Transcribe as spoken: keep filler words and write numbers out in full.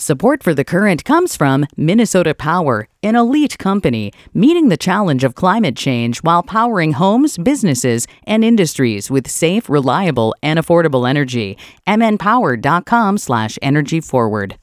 Support for The Current comes from Minnesota Power, an elite company meeting the challenge of climate change while powering homes, businesses, and industries with safe, reliable, and affordable energy. m n power dot com slash energy forward.